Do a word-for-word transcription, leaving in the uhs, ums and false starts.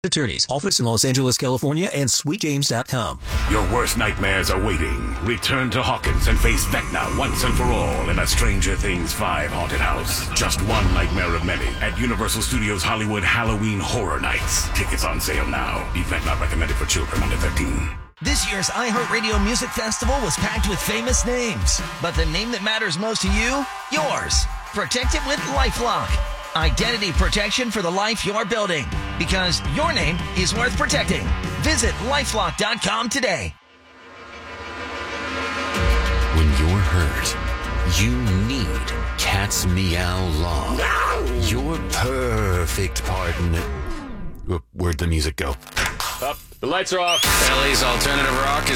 Attorneys. Office in Los Angeles, California, and sweet james dot com. Your worst nightmares are waiting. Return to Hawkins and face Vecna once and for all in a Stranger Things five haunted house. Just one nightmare of many at Universal Studios Hollywood Halloween Horror Nights. Tickets on sale now. Event not recommended for children under thirteen. This year's iHeartRadio Music Festival was packed with famous names. But the name that matters most to you? Yours. Protect it with LifeLock. Identity protection for the life you're building. Because your name is worth protecting. Visit lifelock dot com today. When you're hurt, you need Cat's Meow Law. Your perfect partner. Where'd the music go? Up. The lights are off. L A's alternative rock